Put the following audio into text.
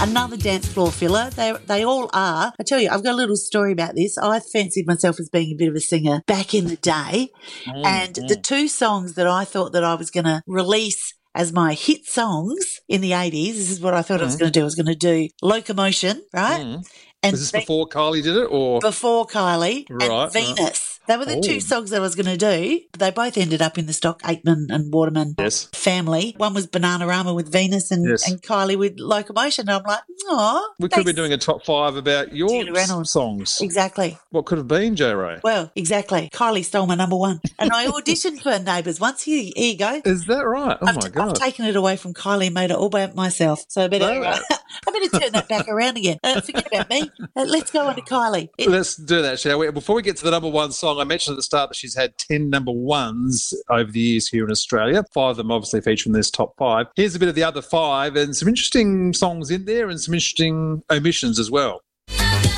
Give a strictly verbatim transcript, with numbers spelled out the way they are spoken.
Another dance floor filler. They they all are. I tell you, I've got a little story about this. I fancied myself as being a bit of a singer back in the day. Mm, and mm. the two songs that I thought that I was going to release as my hit songs in the eighties, this is what I thought I was Mm. going to do. I was going to do Locomotion, right? Mm. And Was this Ve- before Kylie did it, or before Kylie Right, right. and Venus. They were the Oh. two songs that I was going to do. But they both ended up in the Stock Aitken and Waterman Yes. family. One was Bananarama with Venus and, Yes. and Kylie with Locomotion. And I'm like, oh, we could have been doing a top five about your Julie Reynolds. songs? Exactly. What could have been, J. Ray? Well, exactly. Kylie stole my number one. And I auditioned for Neighbours once. Here, here you go. Is that right? Oh I've, my t- I've God! taken it away from Kylie and made it all about myself. So I better, No. uh, I better turn that back around again. Uh, forget about me. Uh, let's go on to Kylie. It- Let's do that, shall we? Before we get to the number one song, I mentioned at the start that she's had ten number ones over the years here in Australia. Five of them obviously feature in this top five. Here's a bit of the other five and some interesting songs in there and some interesting omissions as well.